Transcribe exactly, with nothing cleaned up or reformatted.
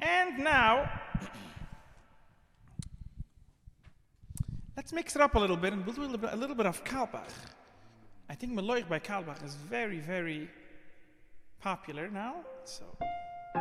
And now, let's mix it up a little bit and we'll do a little bit, a little bit of Carlsbad. I think Meloich by Carlsbad is very, very popular now. So.